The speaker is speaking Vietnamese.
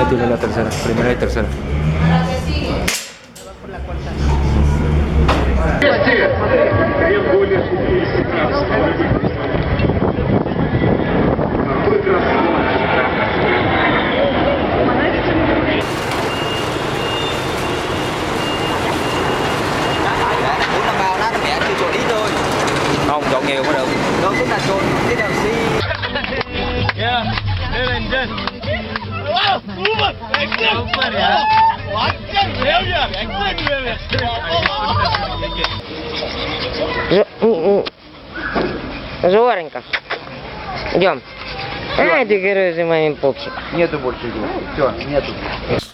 Ya tiene la tercera, primera y tercera. Không, trộn nhiều mới được. Đó cũng là trộn cái đầu xi. Yeah, lên trên. Wow, super, excellent. Super ya. 완전 배우야, excellent 배우야. Зоренька, идем. Ай, ты герой за моим пупсиком. Нету больше его. Все, нету.